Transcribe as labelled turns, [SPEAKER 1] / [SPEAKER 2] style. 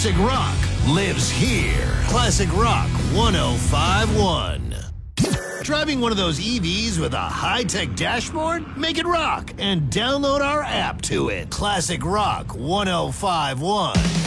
[SPEAKER 1] Classic rock lives here. Classic Rock 1051. Driving one of those EVs with a high-tech dashboard? Make it rock and download our app to it. Classic Rock 1051.